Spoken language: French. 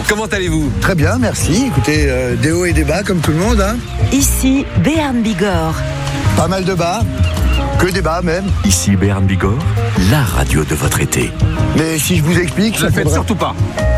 comment allez-vous? Très bien, merci. Écoutez, des hauts et des bas comme tout le monde. Hein. Ici, Béarn Bigorre. Pas mal de bas, que des bas même. Ici Béarn Bigorre, la radio de votre été. Mais si je vous explique... Ne le faites surtout pas.